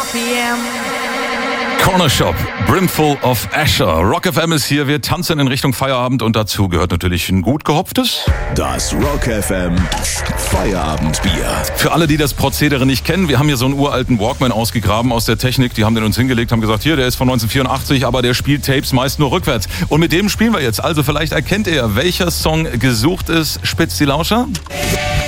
p.m. Corner Shop, Brimful of Asher. Rock FM ist hier, wir tanzen in Richtung Feierabend und dazu gehört natürlich ein gut gehopftes. Das Rock FM Feierabendbier. Für alle, die das Prozedere nicht kennen, wir haben hier so einen uralten Walkman ausgegraben aus der Technik. Die haben den uns hingelegt, haben gesagt, hier, der ist von 1984, aber der spielt Tapes meist nur rückwärts. Und mit dem spielen wir jetzt. Also vielleicht erkennt ihr, welcher Song gesucht ist. Spitzt die Lauscher.